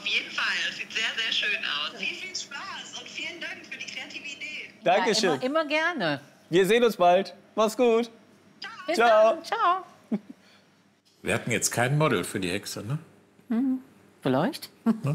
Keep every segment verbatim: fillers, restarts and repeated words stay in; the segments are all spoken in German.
Auf jeden Fall. Das sieht sehr, sehr schön aus. Viel, viel Spaß und vielen Dank für die kreative Idee. Dankeschön. Ja, immer, immer gerne. Wir sehen uns bald. Mach's gut. Bis Ciao. dann. Ciao. Wir hatten jetzt kein Model für die Hexe, ne? Hm, vielleicht.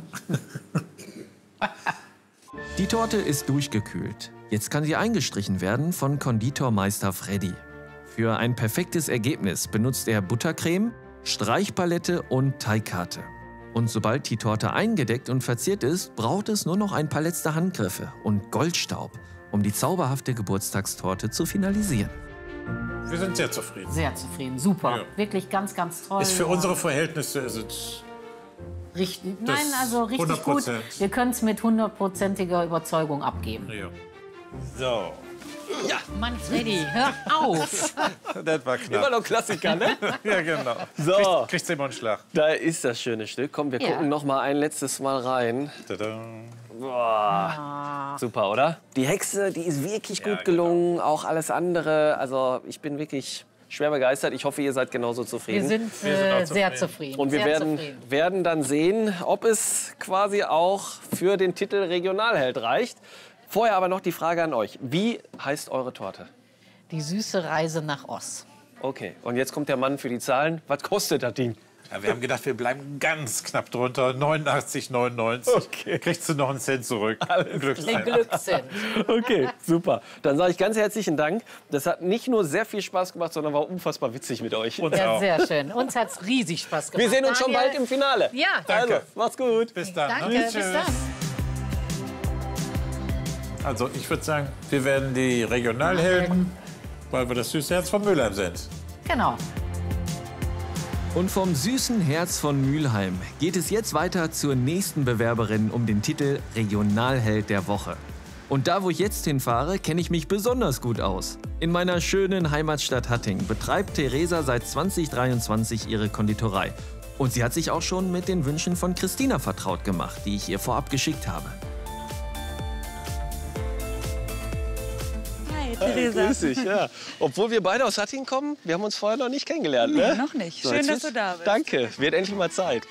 Die Torte ist durchgekühlt. Jetzt kann sie eingestrichen werden von Konditormeister Freddy. Für ein perfektes Ergebnis benutzt er Buttercreme, Streichpalette und Teigkarte. Und sobald die Torte eingedeckt und verziert ist, braucht es nur noch ein paar letzte Handgriffe und Goldstaub, um die zauberhafte Geburtstagstorte zu finalisieren. Wir sind sehr zufrieden. Sehr zufrieden, super. Ja. Wirklich ganz, ganz toll. Ist für unsere Verhältnisse ist es richtig. das Nein, also richtig hundert gut. Prozent. Wir können es mit hundertprozentiger Überzeugung abgeben. Ja. So. Ja. Mann, Freddy, hör auf. Das war knapp. Immer noch Klassiker, ne? Ja, genau. So. Kriegst, kriegst du immer einen Schlag. Da ist das schöne Stück. Komm, wir Ja. gucken noch mal ein letztes Mal rein. Tada. Boah. Super, oder? Die Hexe, die ist wirklich gut Ja, gelungen. Auch alles andere. Also ich bin wirklich schwer begeistert. Ich hoffe, ihr seid genauso zufrieden. Wir sind, Wir sind äh, auch sehr zufrieden. zufrieden. Und wir sehr werden, zufrieden. werden dann sehen, ob es quasi auch für den Titel Regionalheld reicht. Vorher aber noch die Frage an euch. Wie heißt eure Torte? Die süße Reise nach Oss. Okay, und jetzt kommt der Mann für die Zahlen. Was kostet das Ding? Ja, wir haben gedacht, wir bleiben ganz knapp drunter. neunundachtzig neunundneunzig. Okay. Kriegst du noch einen Cent zurück. Den Glücksein. Glückssinn. Okay, super. Dann sage ich ganz herzlichen Dank. Das hat nicht nur sehr viel Spaß gemacht, sondern war unfassbar witzig mit euch. Uns Ja, auch. sehr schön. Uns hat es riesig Spaß gemacht. Wir sehen uns schon Daniel. bald im Finale. Ja, Danke. Also, macht's gut. Bis dann. danke. Ne? Bis Tschüss. dann. Also ich würde sagen, wir werden die Regionalhelden, weil wir das süße Herz von Mülheim sind. Genau. Und vom süßen Herz von Mülheim geht es jetzt weiter zur nächsten Bewerberin um den Titel Regionalheld der Woche. Und da, wo ich jetzt hinfahre, kenne ich mich besonders gut aus. In meiner schönen Heimatstadt Hatting betreibt Theresa seit zwanzig dreiundzwanzig ihre Konditorei. Und sie hat sich auch schon mit den Wünschen von Christina vertraut gemacht, die ich ihr vorab geschickt habe. Hi, Theresa. Grüß dich, ja. Obwohl wir beide aus Hatting kommen, wir haben uns vorher noch nicht kennengelernt, Nee, ne? noch nicht. So, Schön, jetzt dass wird's- du da bist. Danke, wird endlich mal Zeit.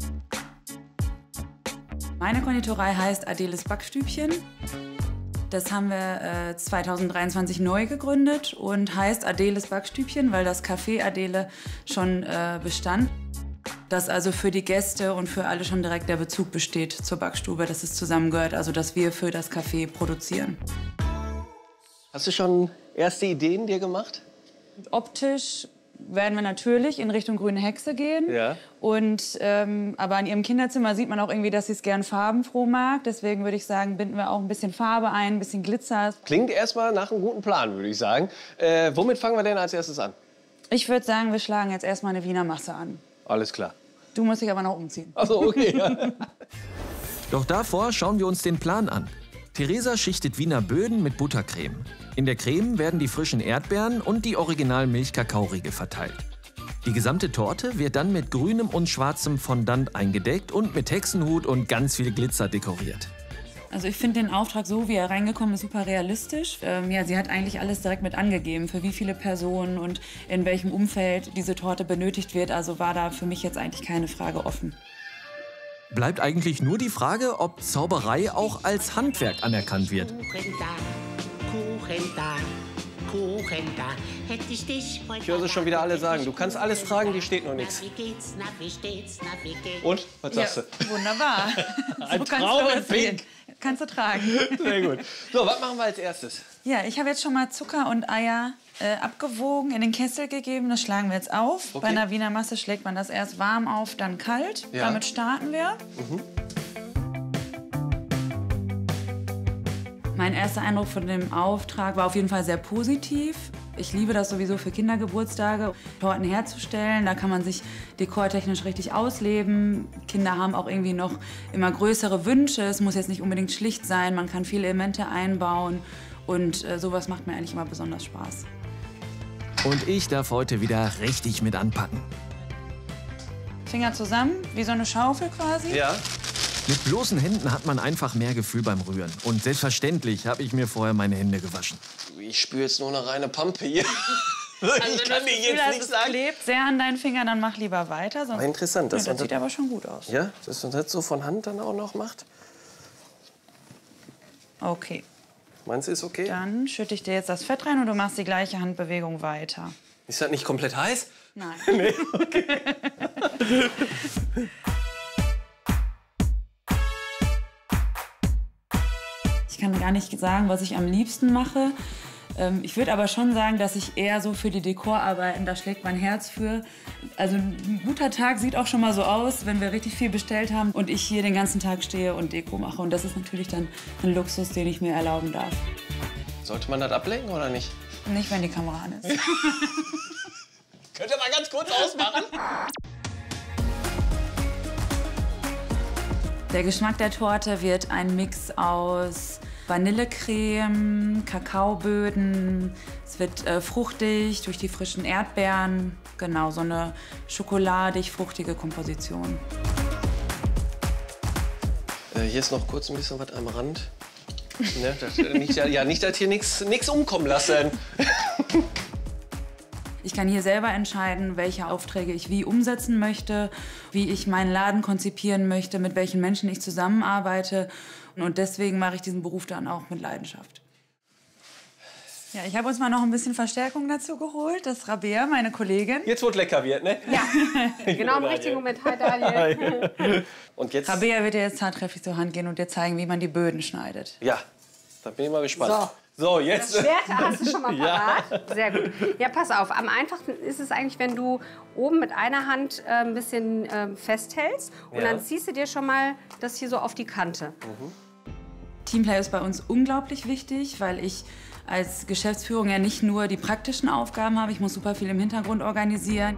Meine Konditorei heißt Adeles Backstübchen. Das haben wir äh, zweitausenddreiundzwanzig neu gegründet und heißt Adeles Backstübchen, weil das Café Adele schon äh, bestand. Dass also für die Gäste und für alle schon direkt der Bezug besteht zur Backstube, dass es zusammengehört, also dass wir für das Café produzieren. Hast du schon erste Ideen dir gemacht? Optisch werden wir natürlich in Richtung grüne Hexe gehen. Ja. Und, ähm, aber in ihrem Kinderzimmer sieht man auch irgendwie, dass sie es gern farbenfroh mag. Deswegen würde ich sagen, binden wir auch ein bisschen Farbe ein, ein bisschen Glitzer. Klingt erstmal nach einem guten Plan, würde ich sagen. Äh, womit fangen wir denn als erstes an? Ich würde sagen, wir schlagen jetzt erstmal eine Wiener Masse an. Alles klar. Du musst dich aber noch umziehen. Also okay. Ja. Doch davor schauen wir uns den Plan an. Theresa schichtet Wiener Böden mit Buttercreme. In der Creme werden die frischen Erdbeeren und die Original-Milch-Kakaoriegel verteilt. Die gesamte Torte wird dann mit grünem und schwarzem Fondant eingedeckt und mit Hexenhut und ganz viel Glitzer dekoriert. Also ich finde den Auftrag so, wie er reingekommen ist, super realistisch. Ähm, ja, sie hat eigentlich alles direkt mit angegeben, für wie viele Personen und in welchem Umfeld diese Torte benötigt wird. Also war da für mich jetzt eigentlich keine Frage offen. Bleibt eigentlich nur die Frage, ob Zauberei auch als Handwerk anerkannt wird. Kuchen da, Kuchen da, Kuchen da, hätte ich dich heute Ich höre sie schon wieder alle sagen, du kannst alles tragen, dir steht noch nichts. Na, wie geht's, na, wie steht's, na, wie geht's? Und? Was sagst du? Wunderbar. Ein kannst Traum du in losgehen. Pink. Kannst du tragen. Sehr gut. So, was machen wir als erstes? Ja, ich habe jetzt schon mal Zucker und Eier äh, abgewogen, in den Kessel gegeben. Das schlagen wir jetzt auf. Okay. Bei einer Wiener Masse schlägt man das erst warm auf, dann kalt. Ja. Damit starten wir. Mhm. Mein erster Eindruck von dem Auftrag war auf jeden Fall sehr positiv. Ich liebe das sowieso für Kindergeburtstage, Torten herzustellen. Da kann man sich dekortechnisch richtig ausleben. Kinder haben auch irgendwie noch immer größere Wünsche. Es muss jetzt nicht unbedingt schlicht sein. Man kann viele Elemente einbauen. Und äh, sowas macht mir eigentlich immer besonders Spaß. Und ich darf heute wieder richtig mit anpacken. Finger zusammen, wie so eine Schaufel quasi. Ja. Mit bloßen Händen hat man einfach mehr Gefühl beim Rühren. Und selbstverständlich habe ich mir vorher meine Hände gewaschen. Ich spüre jetzt nur eine reine Pampe hier. Also, ich wenn kann du dir das Gefühl jetzt hast, nicht es sagen. klebt sehr an deinen Fingern, dann mach lieber weiter. Sonst Aber interessant, dass ja, man das sieht aber schon gut aus. Ja, dass man das so von Hand dann auch noch macht. Okay, Meinst du, ist okay? dann schütte ich dir jetzt das Fett rein und du machst die gleiche Handbewegung weiter. Ist das nicht komplett heiß? Nein. Nee, okay. Ich kann gar nicht sagen, was ich am liebsten mache. Ähm, Ich würde aber schon sagen, dass ich eher so für die Dekorarbeiten, da schlägt mein Herz für. Also ein guter Tag sieht auch schon mal so aus, wenn wir richtig viel bestellt haben und ich hier den ganzen Tag stehe und Deko mache. Und das ist natürlich dann ein Luxus, den ich mir erlauben darf. Sollte man das ablenken oder nicht? Nicht, wenn die Kamera an ist. Könnt ihr mal ganz kurz ausmachen? Der Geschmack der Torte wird ein Mix aus Vanillecreme, Kakaoböden. Es wird äh, fruchtig durch die frischen Erdbeeren. Genau, so eine schokoladig-fruchtige Komposition. Äh, hier ist noch kurz ein bisschen was am Rand. Ne, das, äh, nicht, ja, nicht, dass hier nichts umkommen lassen. Ich kann hier selber entscheiden, welche Aufträge ich wie umsetzen möchte, wie ich meinen Laden konzipieren möchte, mit welchen Menschen ich zusammenarbeite. Und deswegen mache ich diesen Beruf dann auch mit Leidenschaft. Ja, ich habe uns mal noch ein bisschen Verstärkung dazu geholt. Das ist Rabea, meine Kollegin. Jetzt, wo es lecker wird, ne? Ja, genau im richtigen Moment. Hi, Daniel. Und jetzt? Rabea wird dir jetzt tatkräftig zur Hand gehen und dir zeigen, wie man die Böden schneidet. Ja, da bin ich mal gespannt. So. So, jetzt. Das Schwert hast du schon mal Ja. parat. Sehr gut. Ja, pass auf. Am einfachsten ist es eigentlich, wenn du oben mit einer Hand äh, ein bisschen äh, festhältst. Und Ja. dann ziehst du dir schon mal das hier so auf die Kante. Teamplay ist bei uns unglaublich wichtig, weil ich als Geschäftsführung ja nicht nur die praktischen Aufgaben habe. Ich muss super viel im Hintergrund organisieren.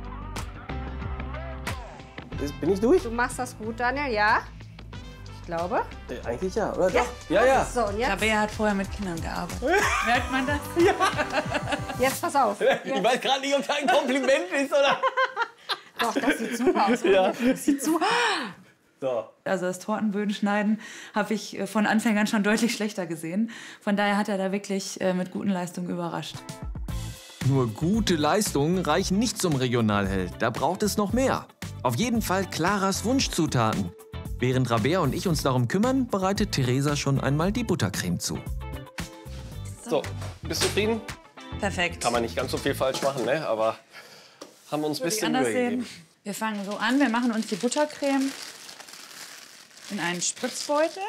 Bin ich durch? Du machst das gut, Daniel, ja? Ich glaube. Äh, eigentlich ja, oder? Ja, Ja, ja. So, und jetzt, Rabea hat vorher mit Kindern gearbeitet. Merkt man das? jetzt pass auf. Ich weiß gerade nicht, ob das ein Kompliment ist, oder? Doch, das sieht super aus. Ja. Das sieht super. So. Also das Tortenböden schneiden habe ich äh, von Anfängern schon deutlich schlechter gesehen. Von daher hat er da wirklich äh, mit guten Leistungen überrascht. Nur gute Leistungen reichen nicht zum Regionalheld. Da braucht es noch mehr. Auf jeden Fall Claras Wunschzutaten. Während Rabea und ich uns darum kümmern, bereitet Theresa schon einmal die Buttercreme zu. So, bist du zufrieden? Perfekt. Kann man nicht ganz so viel falsch machen, ne? Aber haben uns ein Würde ich bisschen anders Mühe sehen. gegeben. Wir fangen so an. Wir machen uns die Buttercreme in einen Spritzbeutel.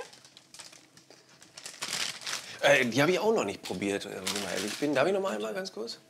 Äh, die habe ich auch noch nicht probiert, wenn ich mal ehrlich bin. Darf ich noch mal einmal ganz kurz?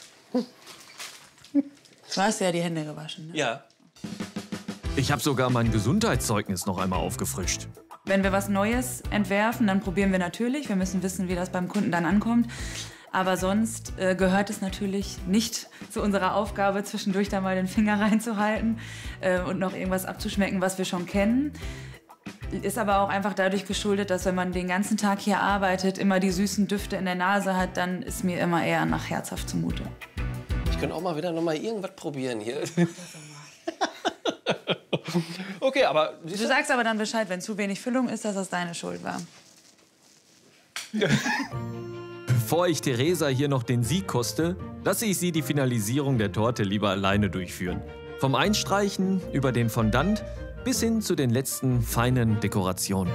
Du hast ja die Hände gewaschen. Ne? Ja. Ich habe sogar mein Gesundheitszeugnis noch einmal aufgefrischt. Wenn wir was Neues entwerfen, dann probieren wir natürlich. Wir müssen wissen, wie das beim Kunden dann ankommt. Aber sonst äh, gehört es natürlich nicht zu unserer Aufgabe, zwischendurch da mal den Finger reinzuhalten äh, und noch irgendwas abzuschmecken, was wir schon kennen. Ist aber auch einfach dadurch geschuldet, dass wenn man den ganzen Tag hier arbeitet, immer die süßen Düfte in der Nase hat, dann ist mir immer eher nach herzhaft zumute. Ich könnte auch mal wieder noch mal irgendwas probieren hier. Okay, aber Du sagst aber dann Bescheid, wenn zu wenig Füllung ist, dass das deine Schuld war. Bevor ich Theresa hier noch den Sieg koste, lasse ich sie die Finalisierung der Torte lieber alleine durchführen. Vom Einstreichen über den Fondant bis hin zu den letzten feinen Dekorationen.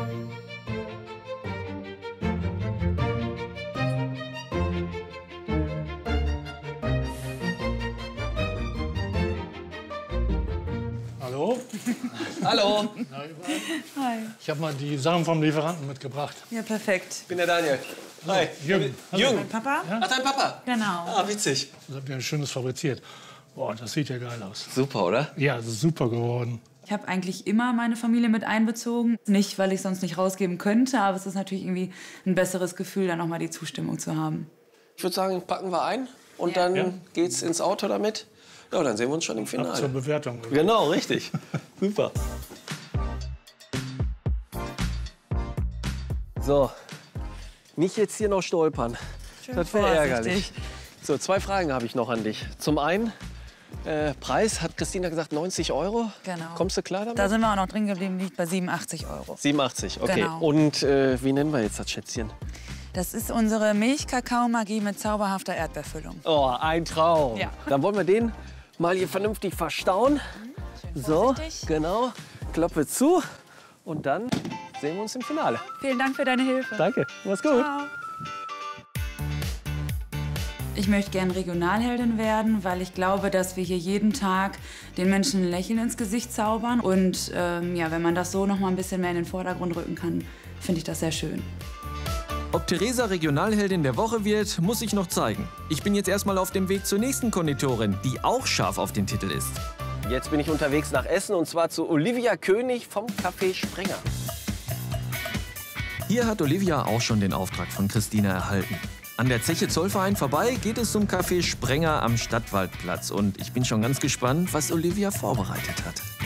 Hallo? hallo, Hi. Ich habe mal die Sachen vom Lieferanten mitgebracht. Ja, perfekt. ich bin der Daniel. Hi. Jürgen, hallo. Jürgen. Papa? Ach, dein Papa? Genau. Ah, witzig. Das habt ihr ein schönes fabriziert. Boah, das sieht ja geil aus. Super, oder? Ja, das ist super geworden. Ich habe eigentlich immer meine Familie mit einbezogen. Nicht, weil ich sonst nicht rausgeben könnte, aber es ist natürlich irgendwie ein besseres Gefühl, dann nochmal die Zustimmung zu haben. Ich würde sagen, packen wir ein und Ja. dann Ja. geht's ins Auto damit. Ja, dann sehen wir uns schon im Ab zur Finale. Bewertung. Genau, richtig. Super. So, nicht jetzt hier noch stolpern. Das wäre ärgerlich. So, zwei Fragen habe ich noch an dich. Zum einen, äh, Preis, hat Christina gesagt, neunzig Euro. Genau. Kommst du klar damit? Da sind wir auch noch drin geblieben, liegt bei siebenundachtzig Euro. siebenundachtzig, okay. Genau. Und äh, wie nennen wir jetzt das Schätzchen? Das ist unsere Milch-Kakao-Magie mit zauberhafter Erdbeerfüllung. Oh, ein Traum. Ja. Dann wollen wir den mal hier vernünftig verstauen. So, genau. Klappe zu. Und dann sehen wir uns im Finale. Vielen Dank für deine Hilfe. Danke, mach's gut. Ciao. Ich möchte gern Regionalheldin werden, weil ich glaube, dass wir hier jeden Tag den Menschen ein Lächeln ins Gesicht zaubern. Und ähm, ja, wenn man das so noch mal ein bisschen mehr in den Vordergrund rücken kann, finde ich das sehr schön. Ob Theresa Regionalheldin der Woche wird, muss ich noch zeigen. Ich bin jetzt erstmal auf dem Weg zur nächsten Konditorin, die auch scharf auf den Titel ist. Jetzt bin ich unterwegs nach Essen und zwar zu Olivia König vom Café Sprenger. Hier hat Olivia auch schon den Auftrag von Christina erhalten. An der Zeche Zollverein vorbei geht es zum Café Sprenger am Stadtwaldplatz. Und ich bin schon ganz gespannt, was Olivia vorbereitet hat.